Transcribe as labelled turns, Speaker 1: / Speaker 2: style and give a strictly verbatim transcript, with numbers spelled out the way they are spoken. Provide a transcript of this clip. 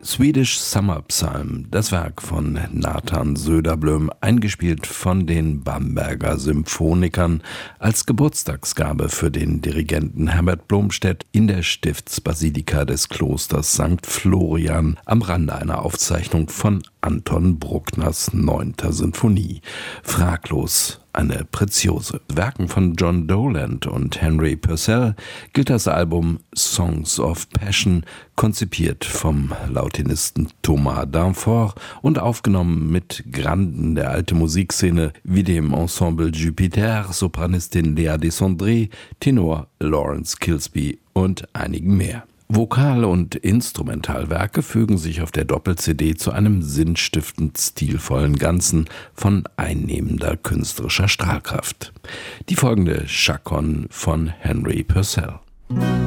Speaker 1: Swedish Summer Psalm, das Werk von Nathan Söderblom, eingespielt von den Bamberger Symphonikern als Geburtstagsgabe für den Dirigenten Herbert Blomstedt in der Stiftsbasilika des Klosters Sankt Florian am Rande einer Aufzeichnung von Anton Bruckners neunter Sinfonie. Fraglos eine Preziose. Werken von John Dowland und Henry Purcell gilt das Album Songs of Passion, konzipiert vom Lautinisten Thomas Danforth und aufgenommen mit Granden der alten Musikszene wie dem Ensemble Jupiter, Sopranistin Lea Desandré, Tenor Lawrence Kilsby und einigen mehr. Vokal- und Instrumentalwerke fügen sich auf der Doppel-C D zu einem sinnstiftend stilvollen Ganzen von einnehmender künstlerischer Strahlkraft. Die folgende Chaconne von Henry Purcell.